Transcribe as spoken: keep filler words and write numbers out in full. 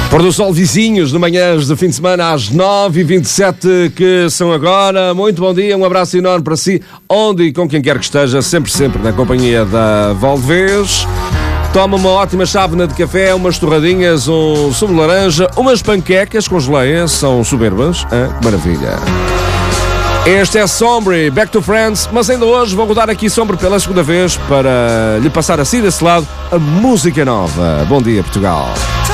Pôr do sol vizinhos, no manhãs de fim de semana às nove e vinte e sete que são agora. Muito bom dia, um abraço enorme para si, onde e com quem quer que esteja, sempre, sempre na companhia da Valdevez. Toma uma ótima chávena de café, umas torradinhas, um sumo de laranja, umas panquecas com geleia, são soberbas, hein? Maravilha. Este é Sombre, Back to Friends, mas ainda hoje vou rodar aqui Sombre pela segunda vez para lhe passar assim desse lado a música nova. Bom dia, Portugal.